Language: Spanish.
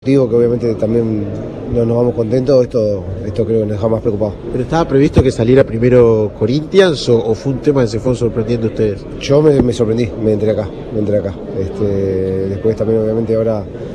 Digo que obviamente también no nos vamos contentos, esto creo que nos deja más preocupados. ¿Pero estaba previsto que saliera primero Corinthians o fue un tema que se fue sorprendiendo ustedes? Yo me sorprendí, me entré acá. Después también obviamente ahora